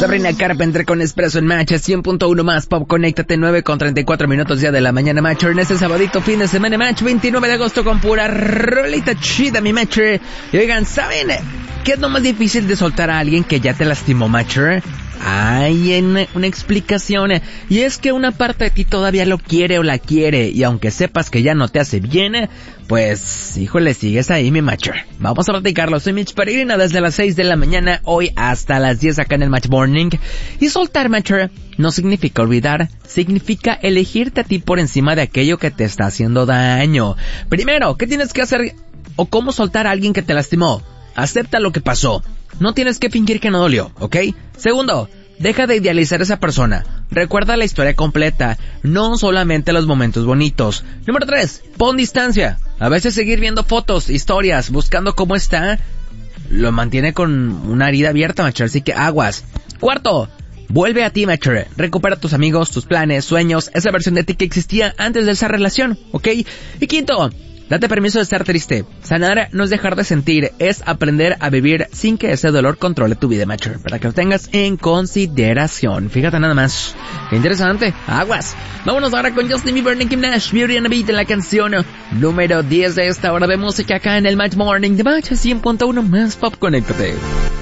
Sabrina Carpenter con Espresso en Match, 100.1 más pop, conéctate, 9:34 ya de la mañana, Match. En este sabadito, fin de semana, Match, 29 de agosto con pura rolita chida, mi Match. Y oigan, ¿saben qué es lo más difícil de soltar a alguien que ya te lastimó, Match? Hay una explicación, y es que una parte de ti todavía lo quiere o la quiere, y aunque sepas que ya no te hace bien, pues, híjole, sigues ahí, mi Match. Vamos a platicarlo. Soy Mitch Peregrina desde las 6 de la mañana, hoy hasta las 10 acá en el Match Morning. Y soltar, Match, no significa olvidar, significa elegirte a ti por encima de aquello que te está haciendo daño. Primero, ¿qué tienes que hacer o cómo soltar a alguien que te lastimó? Acepta lo que pasó. No tienes que fingir que no dolió, ¿ok? Segundo, deja de idealizar a esa persona. Recuerda la historia completa, no solamente los momentos bonitos. Número 3, pon distancia. A veces seguir viendo fotos, historias, buscando cómo está, lo mantiene con una herida abierta, macho, así que aguas. Cuarto, vuelve a ti, macho. Recupera tus amigos, tus planes, sueños, esa versión de ti que existía antes de esa relación, ¿ok? Y quinto, date permiso de estar triste. Sanar no es dejar de sentir, es aprender a vivir sin que ese dolor controle tu vida, macho. Para que lo tengas en consideración. Fíjate nada más. Qué interesante. Aguas. Vámonos ahora con Justin Bieber, Nicki Minaj, Beauty and the Beat en la canción número 10 de esta hora de música acá en el Match Morning de Match 100.1 más pop. Conéctate.